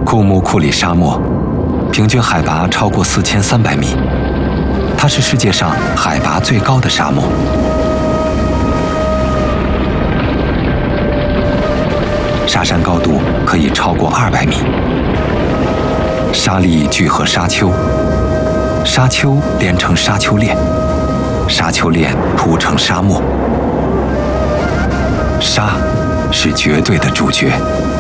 库木库里沙漠，平均海拔超过4300米，它是世界上海拔最高的沙漠。沙山高度可以超过200米。沙砾聚合沙丘，沙丘连成沙丘链，沙丘链铺成沙漠。沙是绝对的主角。